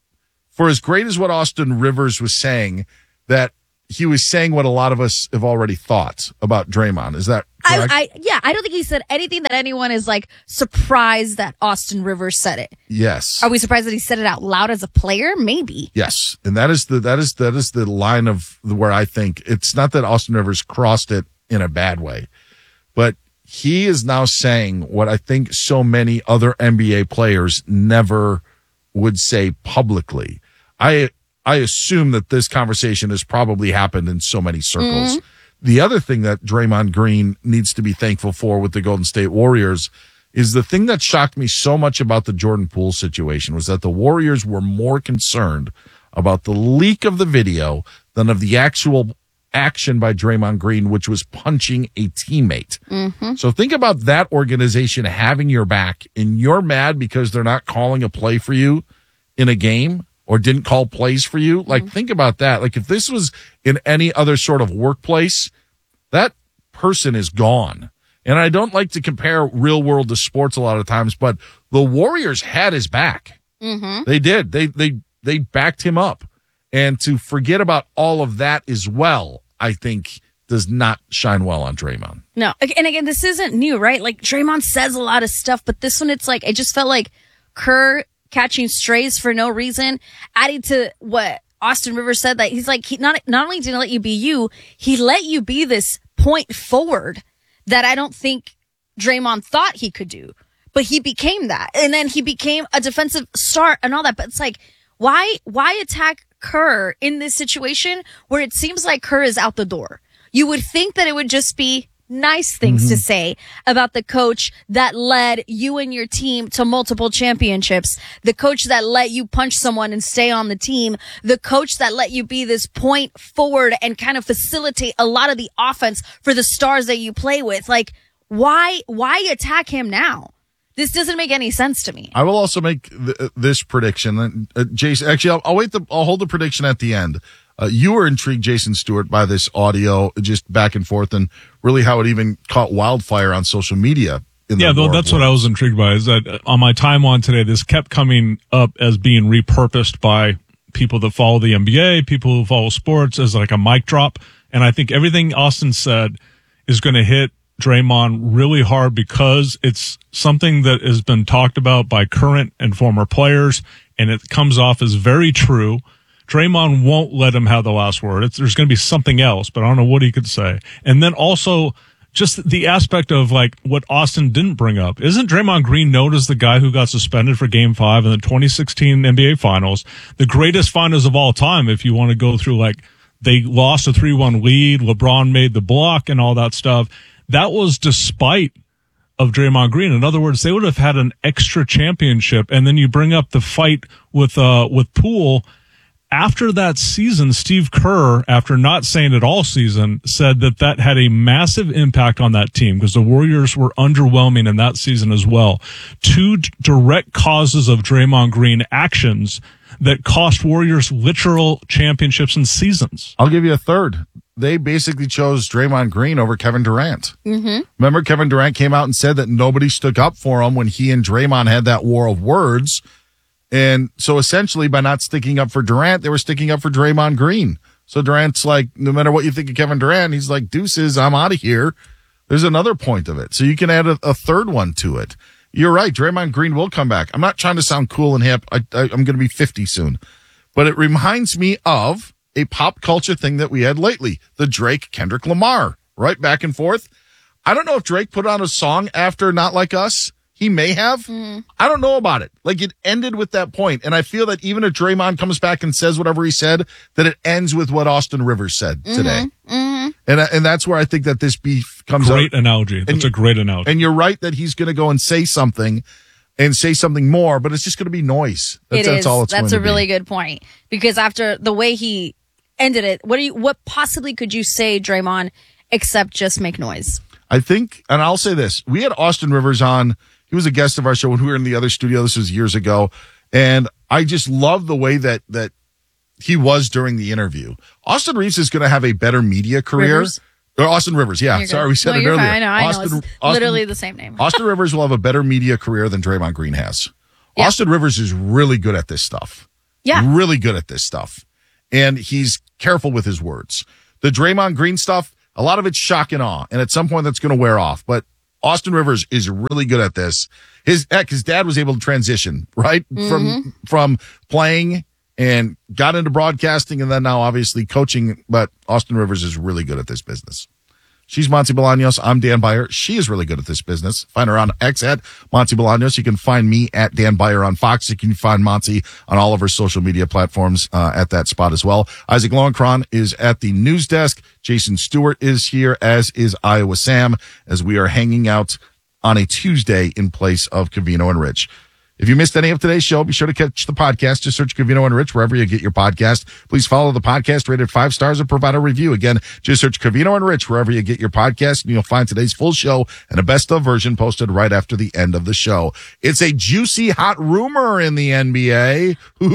for as great as what Austin Rivers was saying, that he was saying what a lot of us have already thought about Draymond. Is that correct? I, I yeah, I don't think he said anything that anyone is like surprised that Austin Rivers said it. Yes. Are we surprised that he said it out loud as a player? Maybe. Yes. And that is the that is that is the line of where I think it's not that Austin Rivers crossed it in a bad way, but he is now saying what I think so many other N B A players never would say publicly. I I assume that this conversation has probably happened in so many circles. Mm-hmm. The other thing that Draymond Green needs to be thankful for with the Golden State Warriors is the thing that shocked me so much about the Jordan Poole situation was that the Warriors were more concerned about the leak of the video than of the actual action by Draymond Green, which was punching a teammate. Mm-hmm. So think about that organization having your back, and you're mad because they're not calling a play for you in a game or didn't call plays for you. Like, mm-hmm. think about that. Like, if this was in any other sort of workplace, that person is gone. And I don't like to compare real world to sports a lot of times, but the Warriors had his back. Mm-hmm. They did. They, they, they backed him up. And to forget about all of that as well, I think does not shine well on Draymond. No. And again, this isn't new, right? Like, Draymond says a lot of stuff, but this one, it's like, it just felt like Kerr catching strays for no reason, adding to what Austin Rivers said, that he's like, he not, not only did he let you be you, he let you be this point forward that I don't think Draymond thought he could do, but he became that. And then he became a defensive star and all that. But it's like, why, why attack Kerr in this situation where it seems like Kerr is out the door? You would think that it would just be nice things mm-hmm. to say about the coach that led you and your team to multiple championships, the coach that let you punch someone and stay on the team, the coach that let you be this point forward and kind of facilitate a lot of the offense for the stars that you play with. Like, why, why attack him now? This doesn't make any sense to me. I will also make th- this prediction. Uh, Jason, actually, I'll, I'll wait. The, I'll hold the prediction at the end. Uh, you were intrigued, Jason Stewart, by this audio, just back and forth, and really how it even caught wildfire on social media. In yeah, though that's what I was intrigued by. Is that on my timeline today, this kept coming up as being repurposed by people that follow the N B A, people who follow sports, as like a mic drop. And I think everything Austin said is going to hit Draymond really hard because it's something that has been talked about by current and former players, and it comes off as very true. Draymond won't let him have the last word. It's, there's going to be something else, but I don't know what he could say. And then also just the aspect of like what Austin didn't bring up. Isn't Draymond Green known as the guy who got suspended for game five in the twenty sixteen N B A finals? The greatest finals of all time, if you want to go through like they lost a three one lead, LeBron made the block and all that stuff. That was despite of Draymond Green. In other words, they would have had an extra championship. And then you bring up the fight with, uh, with Poole. After that season, Steve Kerr, after not saying it all season, said that that had a massive impact on that team because the Warriors were underwhelming in that season as well. Two d- direct causes of Draymond Green actions that cost Warriors literal championships and seasons. I'll give you a third. They basically chose Draymond Green over Kevin Durant. Mm-hmm. Remember, Kevin Durant came out and said that nobody stuck up for him when he and Draymond had that war of words. And so essentially by not sticking up for Durant, they were sticking up for Draymond Green. So Durant's like, no matter what you think of Kevin Durant, he's like, deuces, I'm out of here. There's another point of it. So you can add a, a third one to it. You're right. Draymond Green will come back. I'm not trying to sound cool and hip. I, I, I'm going to be fifty soon, but it reminds me of a pop culture thing that we had lately, the Drake Kendrick Lamar, right? Back and forth. I don't know if Drake put on a song after Not Like Us. He may have. Mm. I don't know about it. Like, it ended with that point. And I feel that even if Draymond comes back and says whatever he said, that it ends with what Austin Rivers said mm-hmm. today. Mm-hmm. And, and that's where I think that this beef comes Great up. analogy. That's and, a great analogy. And you're right that he's going to go and say something and say something more, but it's just going to be noise. That's, It that's is. all it's That's going a to really be. good point. Because after the way he ended it, what do you, what possibly could you say, Draymond, except just make noise? I think, and I'll say this, we had Austin Rivers on. He was a guest of our show when we were in the other studio. This was years ago. And I just love the way that, that he was during the interview. Austin Reeves is going to have a better media career. Rivers? Or Austin Rivers, yeah. You're Sorry, good. we said no, it you're earlier. Fine. I know, I Austin, know. It's Austin, literally the same name. Austin Rivers will have a better media career than Draymond Green has. Yeah. Austin Rivers is really good at this stuff. Yeah. Really good at this stuff. And he's careful with his words. The Draymond Green stuff, a lot of it's shock and awe. And at some point that's going to wear off. But Austin Rivers is really good at this. His heck, his dad was able to transition, right? Mm-hmm. From, from playing and got into broadcasting and then now obviously coaching. But Austin Rivers is really good at this business. She's Monty Bolaños. I'm Dan Beyer. She is really good at this business. Find her on X at Monty Bolaños. You can find me at Dan Beyer on Fox. You can find Monty on all of her social media platforms uh, at that spot as well. Isaac Lowenkron is at the news desk. Jason Stewart is here, as is Iowa Sam, as we are hanging out on a Tuesday in place of Covino and Rich. If you missed any of today's show, be sure to catch the podcast. Just search Covino and Rich wherever you get your podcast. Please follow the podcast, rated five stars, and provide a review. Again, just search Covino and Rich wherever you get your podcast, and you'll find today's full show and a best of version posted right after the end of the show. It's a juicy, hot rumor in the N B A.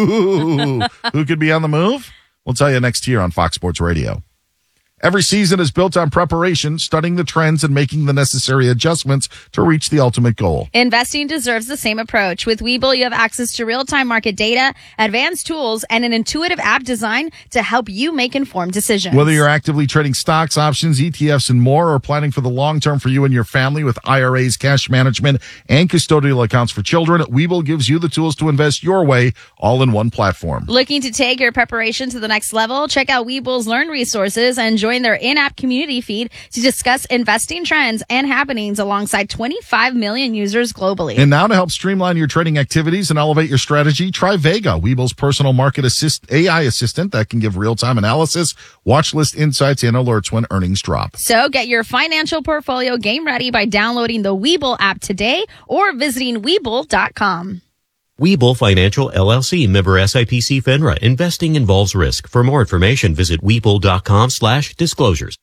Ooh, who could be on the move? We'll tell you next here on Fox Sports Radio. Every season is built on preparation, studying the trends, and making the necessary adjustments to reach the ultimate goal. Investing deserves the same approach. With Webull, you have access to real-time market data, advanced tools, and an intuitive app designed to help you make informed decisions. Whether you're actively trading stocks, options, E T Fs, and more, or planning for the long term for you and your family with I R As, cash management, and custodial accounts for children, Webull gives you the tools to invest your way, all in one platform. Looking to take your preparation to the next level? Check out Webull's Learn resources and join their in-app community feed to discuss investing trends and happenings alongside twenty-five million users globally. And now to help streamline your trading activities and elevate your strategy, try Vega, Webull's personal market assist A I assistant that can give real-time analysis, watch list insights, and alerts when earnings drop. So get your financial portfolio game ready by downloading the Webull app today or visiting Webull dot com. Webull Financial L L C, member S I P C FINRA. Investing involves risk. For more information, visit Webull.com slash disclosures.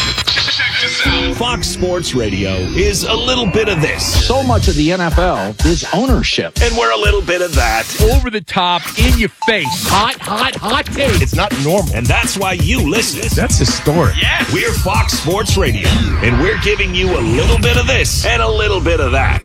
Fox Sports Radio is a little bit of this. So much of the N F L is ownership. And we're a little bit of that. Over the top, in your face. Hot, hot, hot take. It's not normal. And that's why you listen. That's historic. Yeah. We're Fox Sports Radio. And we're giving you a little bit of this and a little bit of that.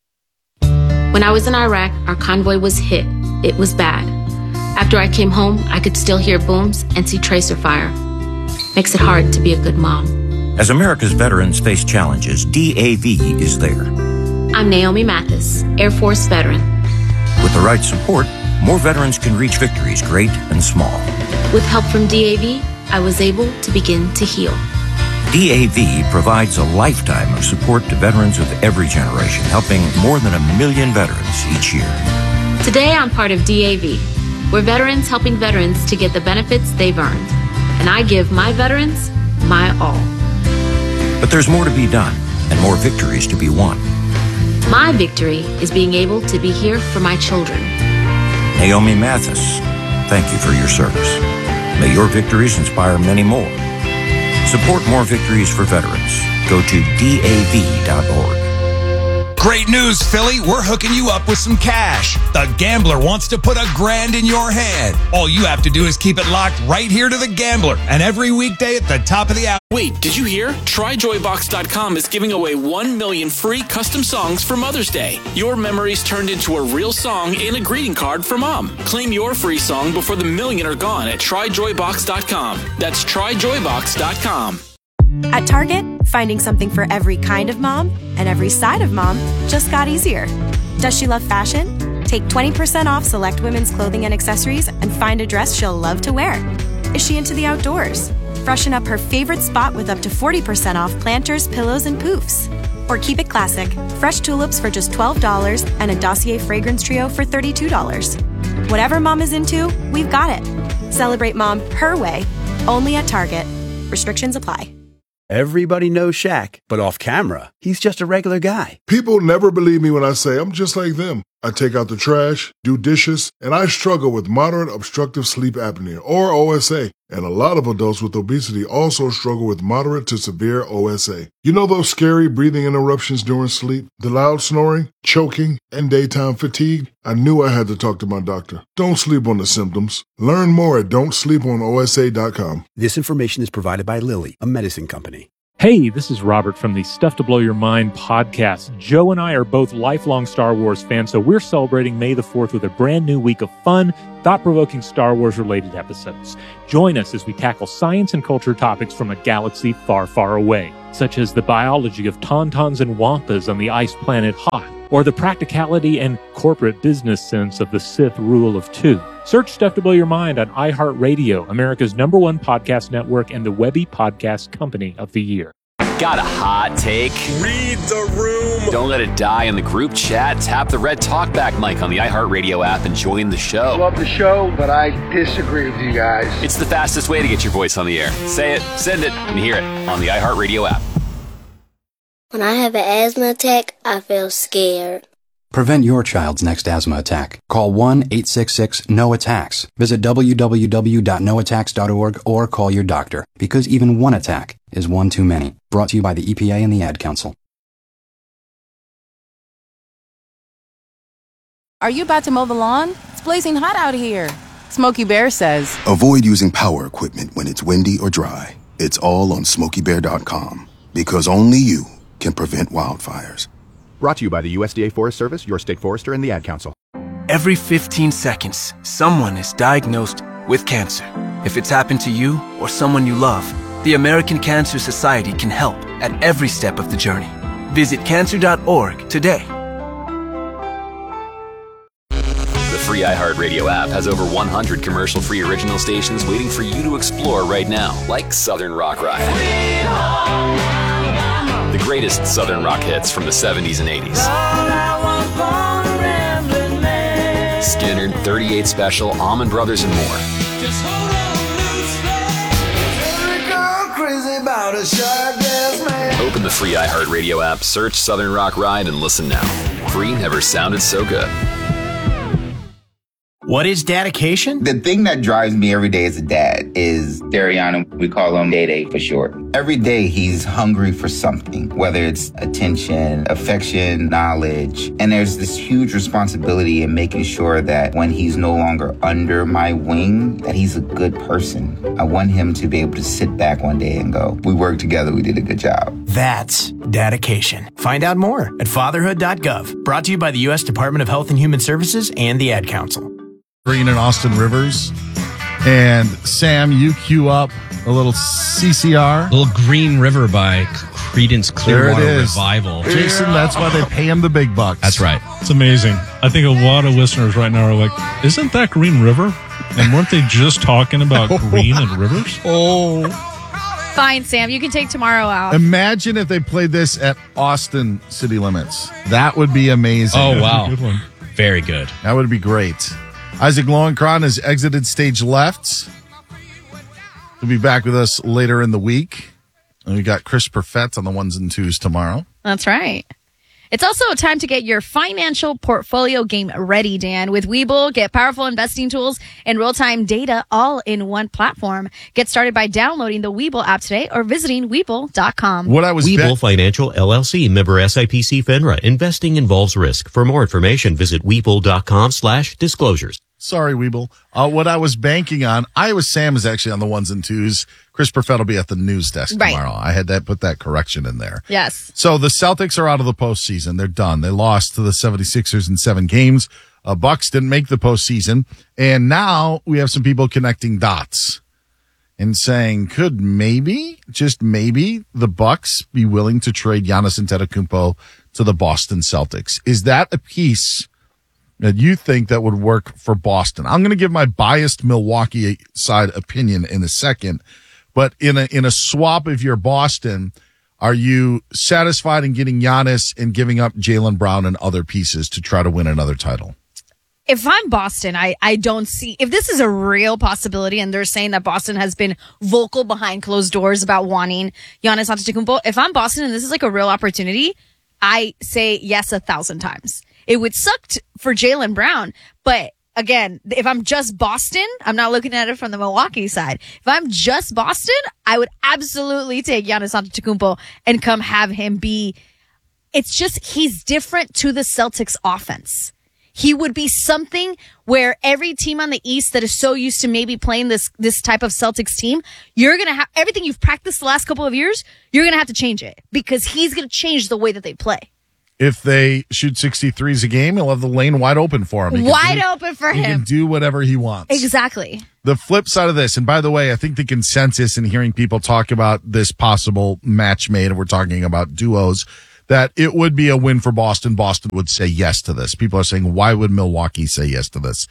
When I was in Iraq, our convoy was hit. It was bad. After I came home, I could still hear booms and see tracer fire. Makes it hard to be a good mom. As America's veterans face challenges, D A V is there. I'm Naomi Mathis, Air Force veteran. With the right support, more veterans can reach victories great and small. With help from D A V, I was able to begin to heal. D A V provides a lifetime of support to veterans of every generation, helping more than a million veterans each year. Today, I'm part of D A V. We're veterans helping veterans to get the benefits they've earned. And I give my veterans my all. But there's more to be done and more victories to be won. My victory is being able to be here for my children. Naomi Mathis, thank you for your service. May your victories inspire many more. Support more victories for veterans. Go to D A V dot org. Great news, Philly. We're hooking you up with some cash. The Gambler wants to put a grand in your hand. All you have to do is keep it locked right here to The Gambler. And every weekday at the top of the hour. Wait, did you hear? Try Joy Box dot com is giving away one million free custom songs for Mother's Day. Your memories turned into a real song and a greeting card for Mom. Claim your free song before the million are gone at Try Joy Box dot com. That's Try Joy Box dot com. At Target, finding something for every kind of mom and every side of mom just got easier. Does she love fashion? Take twenty percent off select women's clothing and accessories and find a dress she'll love to wear. Is she into the outdoors? Freshen up her favorite spot with up to forty percent off planters, pillows, and poofs. Or keep it classic, fresh tulips for just twelve dollars and a Dossier fragrance trio for thirty-two dollars. Whatever mom is into, we've got it. Celebrate mom her way, only at Target. Restrictions apply. Everybody knows Shaq, but off camera, he's just a regular guy. People never believe me when I say I'm just like them. I take out the trash, do dishes, and I struggle with moderate obstructive sleep apnea, or O S A. And a lot of adults with obesity also struggle with moderate to severe O S A. You know those scary breathing interruptions during sleep? The loud snoring, choking, and daytime fatigue? I knew I had to talk to my doctor. Don't sleep on the symptoms. Learn more at don't sleep on O S A dot com. This information is provided by Lilly, a medicine company. Hey, this is Robert from the Stuff to Blow Your Mind podcast. Joe and I are both lifelong Star Wars fans, so we're celebrating May the fourth with a brand new week of fun, thought-provoking Star Wars-related episodes. Join us as we tackle science and culture topics from a galaxy far, far away, such as the biology of tauntauns and wampas on the ice planet Hoth, or the practicality and corporate business sense of the Sith rule of two. Search Stuff to Blow Your Mind on iHeartRadio, America's number one podcast network and the Webby Podcast Company of the Year. Got a hot take? Read the room. Don't let it die in the group chat. Tap the red talkback mic on the iHeartRadio app and join the show. Love the show, but I disagree with you guys. It's the fastest way to get your voice on the air. Say it, send it, and hear it on the iHeartRadio app. When I have an asthma attack, I feel scared. Prevent your child's next asthma attack. Call one eight six six N O attacks. Visit w w w dot no attacks dot org or call your doctor, because even one attack is one too many. Brought to you by the E P A and the Ad Council. Are you about to mow the lawn? It's blazing hot out here. Smokey Bear says, avoid using power equipment when it's windy or dry. It's all on smokey bear dot com, because only you can prevent wildfires. Brought to you by the U S D A Forest Service, your state forester, and the Ad Council. Every fifteen seconds, someone is diagnosed with cancer. If it's happened to you or someone you love, the American Cancer Society can help at every step of the journey. Visit cancer dot org today. The free iHeartRadio app has over one hundred commercial-free original stations waiting for you to explore right now, like Southern Rock Ride. The greatest Southern rock hits from the seventies and eighties. Skinner, thirty-eight Special, Allman Brothers, and more. Open the free iHeartRadio app, search Southern Rock Ride, and listen now. Free never sounded so good. What is dedication? The thing that drives me every day as a dad is Dariana. We call him Day Day for short. Every day he's hungry for something, whether it's attention, affection, knowledge. And there's this huge responsibility in making sure that when he's no longer under my wing, that he's a good person. I want him to be able to sit back one day and go, we worked together, we did a good job. That's dedication. Find out more at fatherhood dot gov. Brought to you by the U S Department of Health and Human Services and the Ad Council. Green and Austin Rivers. And Sam, you queue up a little C C R. A little Green River by Creedence Clearwater Revival. Jason, yeah. That's why they pay him the big bucks. That's right. It's amazing. I think a lot of listeners right now are like, isn't that Green River? And weren't they just talking about green and rivers? Oh. Fine, Sam. You can take tomorrow out. Imagine if they played this at Austin city limits. That would be amazing. Oh, wow. Good one. Very good. That would be great. Isaac Lowenkron has exited stage left. He'll be back with us later in the week. And we got Chris Perfett on the ones and twos tomorrow. That's right. It's also time to get your financial portfolio game ready, Dan. With Webull, get powerful investing tools and real-time data all in one platform. Get started by downloading the Webull app today or visiting Webull dot com. What I was Webull bet- Financial L L C, member S I P C FINRA. Investing involves risk. For more information, visit Webull dot com slash disclosures. Sorry, Weeble. Uh, what I was banking on, Iowa Sam is actually on the ones and twos. Chris Perfett will be at the news desk right. tomorrow. I had that put that correction in there. Yes. So the Celtics are out of the postseason. They're done. They lost to the seventy-sixers in seven games. Uh, Bucks didn't make the postseason. And now we have some people connecting dots and saying, could maybe, just maybe, the Bucks be willing to trade Giannis Antetokounmpo to the Boston Celtics? Is that a piece that you think that would work for Boston? I'm going to give my biased Milwaukee side opinion in a second, but in a in a swap, if you're Boston, are you satisfied in getting Giannis and giving up Jaylen Brown and other pieces to try to win another title? If I'm Boston, I, I don't see, if this is a real possibility and they're saying that Boston has been vocal behind closed doors about wanting Giannis Antetokounmpo, if I'm Boston and this is like a real opportunity, I say yes a thousand times. It would suck t- for Jaylen Brown, but again, if I'm just Boston, I'm not looking at it from the Milwaukee side. If I'm just Boston, I would absolutely take Giannis Antetokounmpo and come have him be. It's just he's different to the Celtics offense. He would be something where every team on the East that is so used to maybe playing this this type of Celtics team, you're going to have everything you've practiced the last couple of years, you're going to have to change it because he's going to change the way that they play. If they shoot sixty-threes a game, he'll have the lane wide open for him. He wide do, open for he him. He can do whatever he wants. Exactly. The flip side of this, and by the way, I think the consensus in hearing people talk about this possible match made, and we're talking about duos, that it would be a win for Boston. Boston would say yes to this. People are saying, why would Milwaukee say yes to this?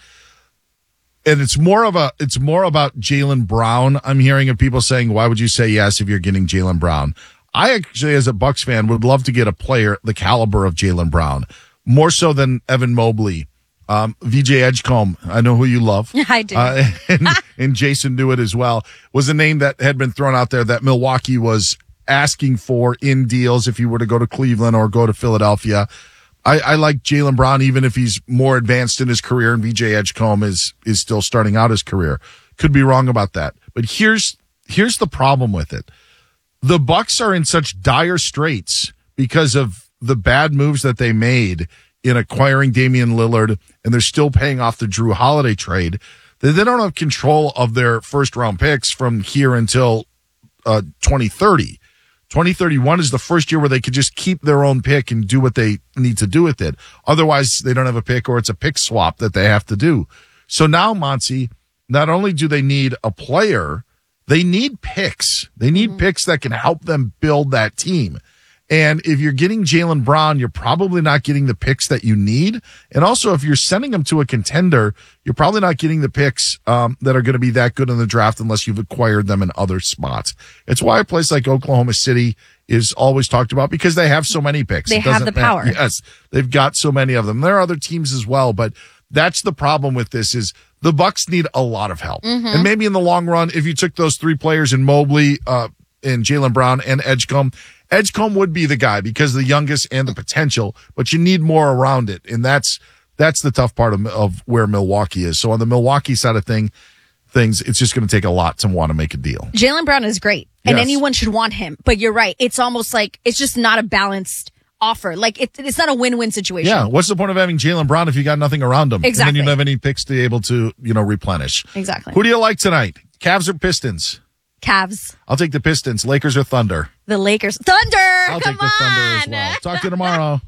And it's more of a, it's more about Jaylen Brown. I'm hearing of people saying, why would you say yes if you're getting Jaylen Brown? I actually, as a Bucks fan, would love to get a player the caliber of Jaylen Brown, more so than Evan Mobley. Um, V J Edgecombe, I know who you love. I do. Uh, and, and Jason knew it as well, was a name that had been thrown out there that Milwaukee was asking for in deals if you were to go to Cleveland or go to Philadelphia. I, I like Jaylen Brown, even if he's more advanced in his career, and V J Edgecombe is, is still starting out his career. Could be wrong about that. But here's, here's the problem with it. The Bucks are in such dire straits because of the bad moves that they made in acquiring Damian Lillard, and they're still paying off the Drew Holiday trade, that they don't have control of their first round picks from here until uh, twenty thirty. twenty thirty-one is the first year where they could just keep their own pick and do what they need to do with it. Otherwise, they don't have a pick, or it's a pick swap that they have to do. So now, Monty, not only do they need a player, they need picks. They need mm-hmm. picks that can help them build that team. And if you're getting Jaylen Brown, you're probably not getting the picks that you need. And also, if you're sending them to a contender, you're probably not getting the picks um, that are going to be that good in the draft unless you've acquired them in other spots. It's why a place like Oklahoma City is always talked about, because they have so many picks. They It have the doesn't power. matter. Yes, they've got so many of them. There are other teams as well, but that's the problem with this is the Bucks need a lot of help. Mm-hmm. And maybe in the long run, if you took those three players in Mobley, uh, and Jaylen Brown and Edgecombe, Edgecombe would be the guy because the youngest and the potential, but you need more around it. And that's, that's the tough part of, of where Milwaukee is. So on the Milwaukee side of thing, things, it's just going to take a lot to want to make a deal. Jaylen Brown is great, and Yes. anyone should want him. But you're right. It's almost like it's just not a balanced offer. Like it, it's not a win-win situation. Yeah. What's the point of having Jaylen Brown if you got nothing around him? Exactly. And then you don't have any picks to be able to, you know, replenish. Exactly. Who do you like tonight? Cavs or Pistons? Cavs. I'll take the Pistons. Lakers or Thunder? The Lakers. Thunder! I'll Come take the on! Thunder as well. Talk to you tomorrow.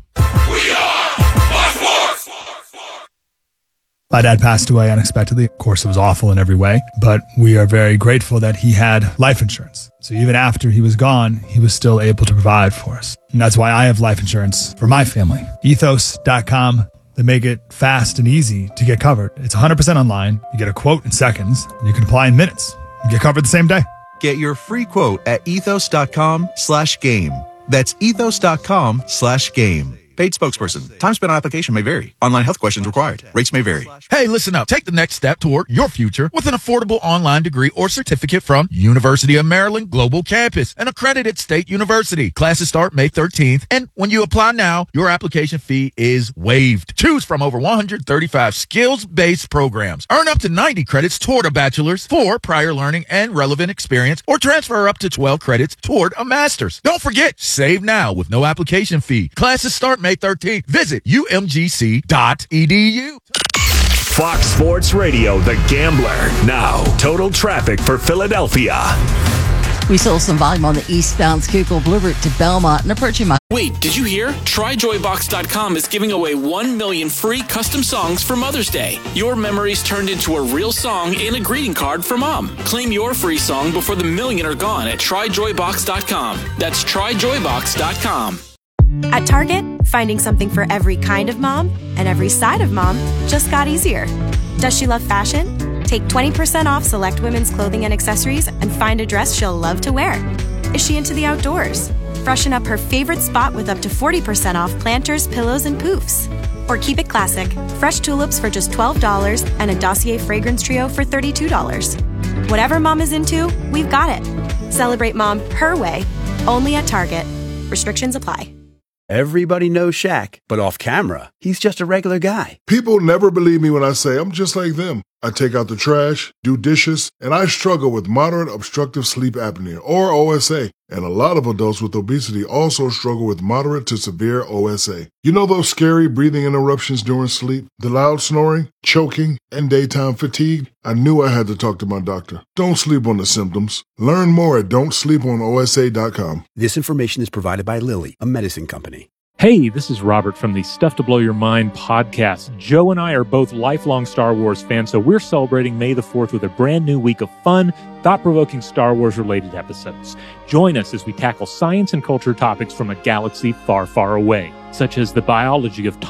My dad passed away unexpectedly. Of course, it was awful in every way, but we are very grateful that he had life insurance. So even after he was gone, he was still able to provide for us. And that's why I have life insurance for my family. Ethos dot com. They make it fast and easy to get covered. It's one hundred percent online. You get a quote in seconds, and you can apply in minutes. You get covered the same day. Get your free quote at ethos.com slash game. That's ethos.com slash game. Paid spokesperson. Time spent on application may vary. Online health questions required. Rates may vary. Hey, listen up. Take the next step toward your future with an affordable online degree or certificate from University of Maryland Global Campus, an accredited state university. Classes start May thirteenth, and when you apply now, your application fee is waived. Choose from over one hundred thirty-five skills-based programs. Earn up to ninety credits toward a bachelor's for prior learning and relevant experience, or transfer up to twelve credits toward a master's. Don't forget, save now with no application fee. Classes start May thirteenth. Visit U M G C dot E D U. Fox Sports Radio, The Gambler. Now, total traffic for Philadelphia. We sold some volume on the eastbound Schuylkill Blue Route to Belmont and approaching my... Wait, did you hear? Try joy box dot com is giving away one million free custom songs for Mother's Day. Your memories turned into a real song and a greeting card for Mom. Claim your free song before the million are gone at try joy box dot com. That's try joy box dot com. At Target, finding something for every kind of mom and every side of mom just got easier. Does she love fashion? Take twenty percent off select women's clothing and accessories and find a dress she'll love to wear. Is she into the outdoors? Freshen up her favorite spot with up to forty percent off planters, pillows, and poofs. Or keep it classic. Fresh tulips for just twelve dollars and a Dossier fragrance trio for thirty-two dollars. Whatever mom is into, we've got it. Celebrate mom her way, only at Target. Restrictions apply. Everybody knows Shaq, but off camera, he's just a regular guy. People never believe me when I say I'm just like them. I take out the trash, do dishes, and I struggle with moderate obstructive sleep apnea, or O S A. And a lot of adults with obesity also struggle with moderate to severe O S A. You know those scary breathing interruptions during sleep, the loud snoring, choking, and daytime fatigue? I knew I had to talk to my doctor. Don't sleep on the symptoms. Learn more at don't sleep on O S A dot com. This information is provided by Lilly, a medicine company. Hey, this is Robert from the Stuff to Blow Your Mind podcast. Joe and I are both lifelong Star Wars fans, so we're celebrating May the fourth with a brand new week of fun, thought-provoking Star Wars-related episodes. Join us as we tackle science and culture topics from a galaxy far, far away, such as the biology of